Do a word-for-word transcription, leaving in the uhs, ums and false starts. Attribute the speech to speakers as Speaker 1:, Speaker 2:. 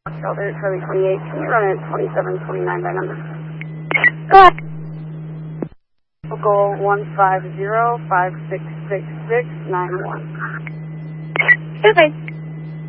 Speaker 1: Charlie twenty-eight, can you run it at twenty-seven twenty-nine by number?
Speaker 2: Go ahead.
Speaker 1: Local one five zero five six six six nine one.
Speaker 2: Okay.